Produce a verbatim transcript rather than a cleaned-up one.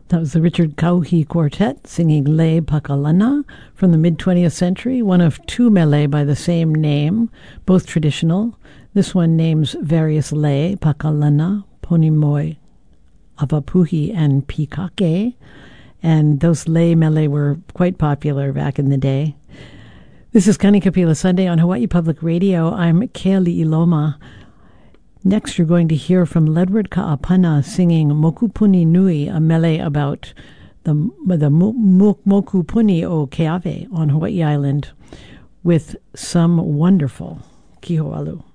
That was the Richard Kauhi Quartet singing Le Pakalana from the mid-twentieth century, one of two mele by the same name, both traditional. This one names various Le, Pakalana, Ponimoi, Avapuhi, and Pikake, and those Le mele were quite popular back in the day. This is Kanikapila Sunday on Hawaii Public Radio. I'm Keali Iloma. Next, you're going to hear from Ledward Ka'apana singing Mokupuni Nui, a mele about the, the Mokupuni o Keawe on Hawaii Island, with some wonderful kihoalu.